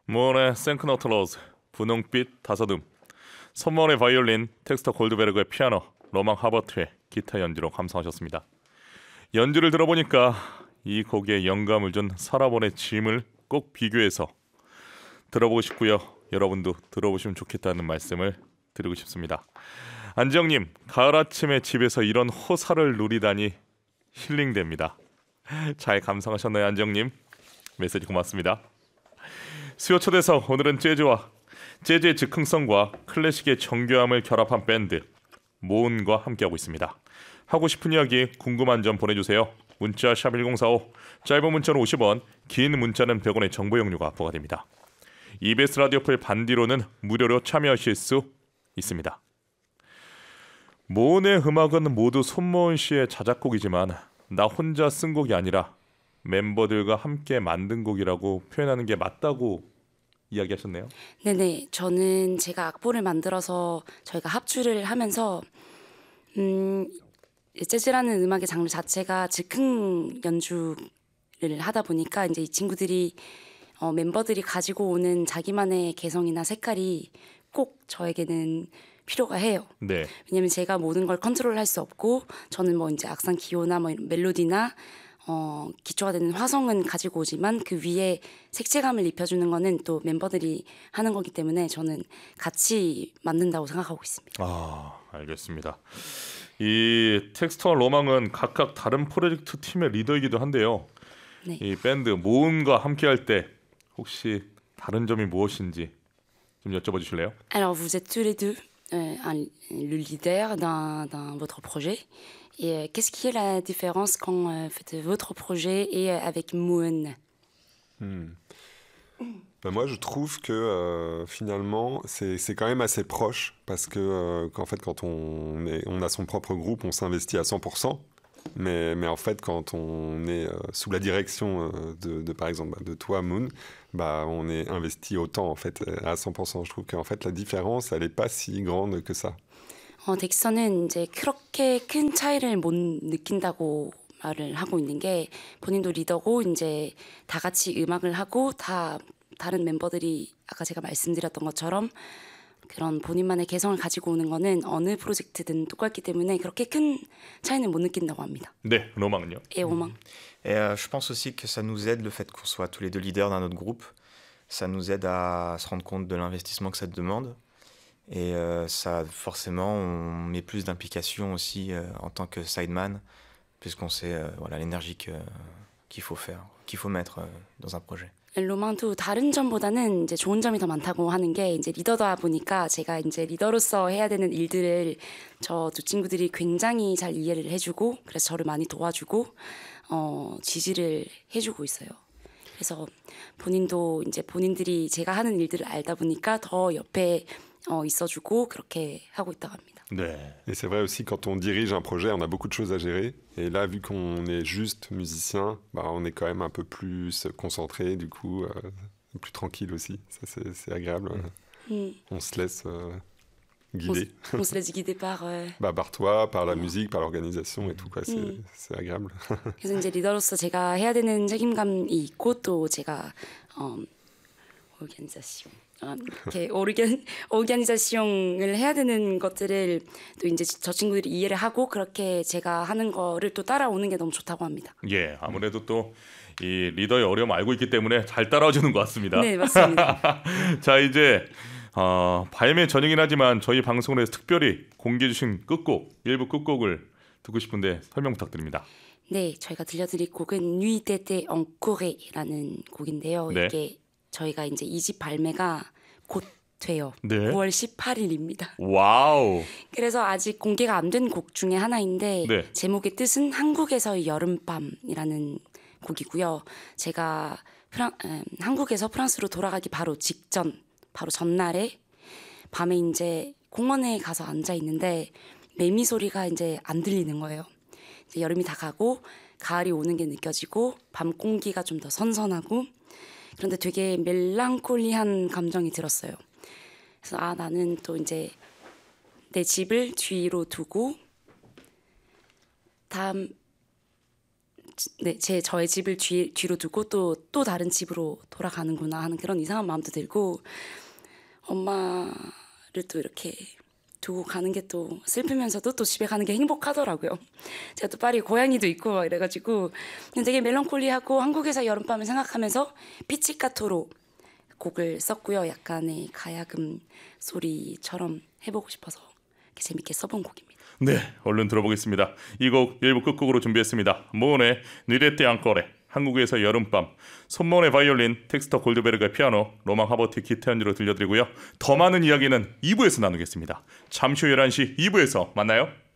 모온의 생크노트로즈, 분홍빛 다섯음, 손머의 바이올린, 텍스터 골드베르그의 피아노, 로망 하버트의 기타 연주로 감상하셨습니다. 연주를 들어보니까 이 곡에 영감을 준 서라본의 짐을 꼭 비교해서 들어보고 싶고요. 여러분도 들어보시면 좋겠다는 말씀을 드리고 싶습니다. 안지영님, 가을 아침에 집에서 이런 호사를 누리다니 힐링됩니다. 잘 감상하셨나요, 안지영님? 메시지 고맙습니다. 수요 초대석, 오늘은 재즈의 즉흥성과 클래식의 정교함을 결합한 밴드 모온과 함께하고 있습니다. 하고 싶은 이야기, 궁금한 점 보내주세요. 문자 샵 1045, 짧은 문자는 50원, 긴 문자는 100원의 정보 용료가 부과됩니다. EBS 라디오 풀 반디로는 무료로 참여하실 수 있습니다. 모온의 음악은 모두 손모은 씨의 자작곡이지만 나 혼자 쓴 곡이 아니라 멤버들과 함께 만든 곡이라고 표현하는 게 맞다고 이야기하셨네요. 네네, 저는 제가 악보를 만들어서 저희가 합주를 하면서 재즈라는 음악의 장르 자체가 즉흥 연주를 하다 보니까 이제 이 친구들이 멤버들이 가지고 오는 자기만의 개성이나 색깔이 꼭 저에게는 필요가 해요. 네. 왜냐면 제가 모든 걸 컨트롤할 수 없고 저는 뭐 이제 악상 기호나 뭐 멜로디나 기초가 되는 화성은 가지고 오지만 그 위에 색채감을 입혀주는 거는 또 멤버들이 하는 거기 때문에 저는 같이 만든다고 생각하고 있습니다. 알겠습니다. 이 텍스터와 로망은 각각 다른 프로젝트 팀의 리더이기도 한데요. 네. 이 밴드 모온과 함께할 때 혹시 다른 점이 무엇인지 좀 여쭤봐 주실래요? Alors vous êtes tous les deux le leader d'un votre projet. Et qu'est-ce qui est la différence quand faites votre projet et avec Moon? Ben moi, je trouve que finalement, c'est quand même assez proche parce que qu'en fait, quand on a son propre groupe, on s'investit à 100%. Mais en fait, quand on est sous la direction par exemple, de toi, Moon, bah, on est investi autant en fait à 100%. Je trouve qu'en fait, la différence, elle n'est pas si grande que ça. 덱서는 이제 그렇게 큰 차이를 못 느낀다고 말을 하고 있는 게 본인도 리더고 이제 다 같이 음악을 하고 다른 멤버들이 아까 제가 말씀드렸던 것처럼 그런 본인만의 개성을 가지고 오는 거는 어느 프로젝트든 똑같기 때문에 그렇게 큰 차이는 못 느낀다고 합니다. 네, 로망은요? 로망. Et je pense aussi que ça nous aide le fait qu'on soit tous les deux leaders d'un autre groupe. Ça nous aide à se rendre compte de l'investissement que ça demande. Et ça, forcément, on met plus d'implication aussi en tant que sideman, puisqu'on sait l'énergie qu'il faut mettre dans un projet. 로망도 다른 점보다는 이제 좋은 점이 더 많다고 하는 게 이제 리더다 보니까 제가 이제 리더로서 해야 되는 일들을 저 두 친구들이 굉장히 잘 이해를 해주고 그래서 저를 많이 도와주고 지지를 해주고 있어요. 그래서 본인도 이제 본인들이 제가 하는 일들을 알다 보니까 더 옆에 있어주고 그렇게 하고 있다고 합니다. 네. Et c'est vrai aussi quand on dirige un projet, on a beaucoup de choses à gérer. Et là, vu qu'on est juste musicien, bah, on est quand même un peu plus concentré, du coup, plus tranquille aussi. Ça, c'est agréable. On se laisse guider. On se laisse guider par... par toi, par la musique, par l'organisation et tout. Quoi. C'est agréable. 그래서 이제 리더로서 제가 해야 되는 책임감이 있고 또 제가 이렇게 오르가니자시옹을 해야 되는 것들을 또 이제 저 친구들이 이해를 하고 그렇게 제가 하는 거를 또 따라오는 게 너무 좋다고 합니다. 예, 아무래도 또 이 리더의 어려움 알고 있기 때문에 잘 따라와주는 것 같습니다. 네, 맞습니다. 자, 이제 발매 전이긴 하지만 저희 방송을 해서 특별히 공개해 주신 일부 끝곡을 듣고 싶은데 설명 부탁드립니다. 네, 저희가 들려드릴 곡은 Nuit d'été en Corée라는 곡인데요. 네. 이게 저희가 이제 2집 발매가 곧 돼요. 네. 9월 18일입니다. 와우. 그래서 아직 공개가 안 된 곡 중에 하나인데 네. 제목의 뜻은 한국에서의 여름밤이라는 곡이고요. 제가 한국에서 프랑스로 돌아가기 바로 전날에 밤에 이제 공원에 가서 앉아 있는데 매미 소리가 이제 안 들리는 거예요. 이제 여름이 다 가고 가을이 오는 게 느껴지고 밤 공기가 좀 더 선선하고 그런데 되게 멜랑콜리한 감정이 들었어요. 그래서 나는 또 이제 내 집을 뒤로 두고 저의 집을 뒤로 두고 또 다른 집으로 돌아가는구나 하는 그런 이상한 마음도 들고, 엄마를 또 이렇게 두고 가는 게 또 슬프면서도 또 집에 가는 게 행복하더라고요. 제가 또 파리에 고양이도 있고 막 이래가지고 되게 멜랑콜리하고 한국에서 여름밤을 생각하면서 피치카토로 곡을 썼고요. 약간의 가야금 소리처럼 해보고 싶어서 이렇게 재밌게 써본 곡입니다. 네, 얼른 들어보겠습니다. 이 곡 1부 끝곡으로 준비했습니다. 모네 니데테 앙코레, 한국에서 여름밤, 손몬의 바이올린, 텍스터 골드베르그의 피아노, 로망 하버트의 기타 연주로 들려드리고요. 더 많은 이야기는 2부에서 나누겠습니다. 잠시 후 11시 2부에서 만나요.